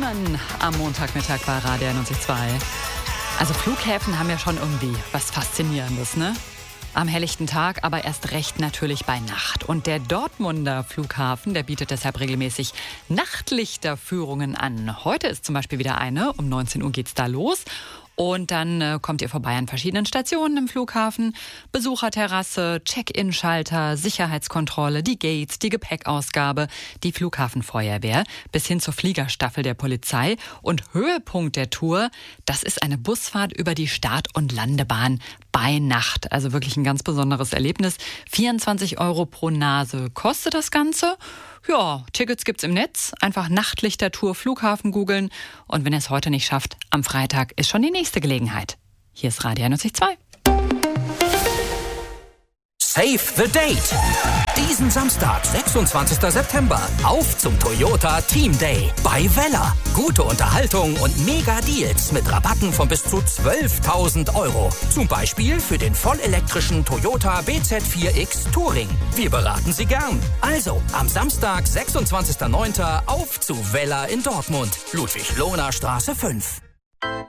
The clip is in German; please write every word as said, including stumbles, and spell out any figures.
Themen am Montagmittag bei Radio einundneunzig Komma zwei. Also Flughäfen haben ja schon irgendwie was Faszinierendes, ne? Am helllichten Tag, aber erst recht natürlich bei Nacht. Und der Dortmunder Flughafen, der bietet deshalb regelmäßig Nachtlichterführungen an. Heute ist zum Beispiel wieder eine. Um neunzehn Uhr geht's da los. Und dann äh, kommt ihr vorbei an verschiedenen Stationen im Flughafen. Besucherterrasse, Check-in-Schalter, Sicherheitskontrolle, die Gates, die Gepäckausgabe, die Flughafenfeuerwehr bis hin zur Fliegerstaffel der Polizei. Und Höhepunkt der Tour, das ist eine Busfahrt über die Start- und Landebahn bei Nacht. Also wirklich ein ganz besonderes Erlebnis. vierundzwanzig Euro pro Nase kostet das Ganze. Ja, Tickets gibt's im Netz. Einfach Nachtlichtertour Flughafen googeln. Und wenn ihr es heute nicht schafft, am Freitag ist schon die nächste Gelegenheit. Hier ist Radio einundneunzig Komma zwei. Save the Date. Diesen Samstag, sechsundzwanzigsten September, auf zum Toyota Team Day bei Weller. Gute Unterhaltung und Mega-Deals mit Rabatten von bis zu zwölftausend Euro. Zum Beispiel für den vollelektrischen Toyota B Z vier X Touring. Wir beraten Sie gern. Also, am Samstag, sechsundzwanzigsten neunten auf zu Weller in Dortmund. Ludwig-Lohner Straße fünf.